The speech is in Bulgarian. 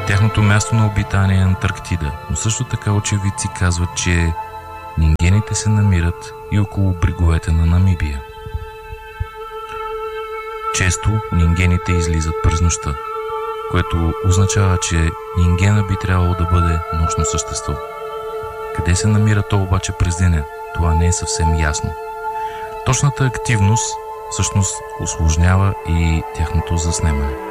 Тяхното място на обитание е Антарктида, но също така очевидци казват, че нингените се намират и около бреговете на Намибия. Често нингените излизат през нощта, което означава, че нингена би трябвало да бъде нощно същество. Къде се намира то обаче през деня? Това не е съвсем ясно. Точната активност всъщност усложнява и тяхното заснемане.